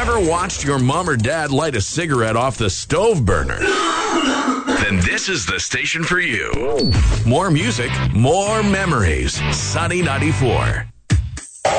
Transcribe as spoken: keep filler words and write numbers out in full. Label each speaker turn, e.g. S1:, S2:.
S1: ever watched your mom or dad light a cigarette off the stove burner? Then this is the station for you. More music, more memories. Sunny ninety-four.